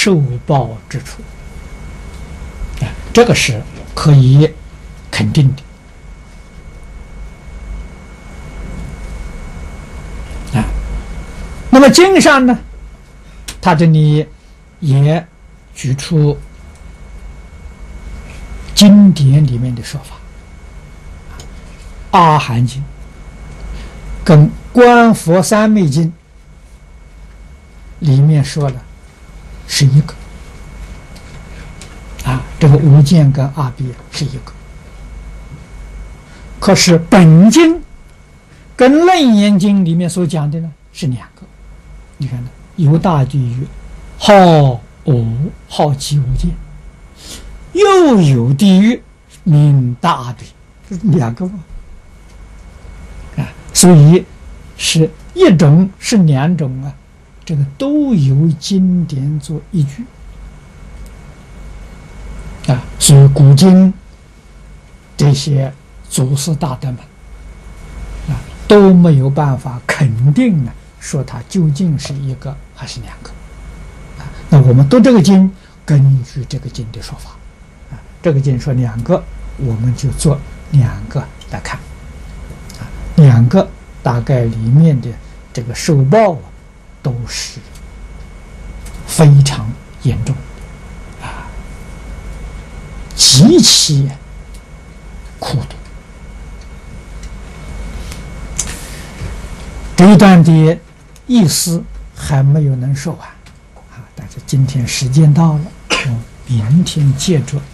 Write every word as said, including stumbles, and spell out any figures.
受报之处。啊，这个是可以肯定的。啊，那么经上呢，他这里也举出经典里面的说法，《阿含经》跟《观佛三昧经》里面说的是一个，啊，这个无间跟阿鼻是一个，可是本经跟《楞严经》里面所讲的呢是两个。你看呢，有大地狱，好无好极无间，又有地狱名大阿鼻，这两个嘛。啊，所以是一种是两种啊，这个都有经典做依据啊，所以古今这些祖师大德们啊都没有办法肯定呢，说它究竟是一个还是两个啊。那我们读这个经，根据这个经的说法啊，这个经说两个，我们就做两个来看啊，两个大概里面的这个受报啊，都是非常严重啊，极其苦毒。这一段的意思还没有能说完啊，但是今天时间到了，我明天接着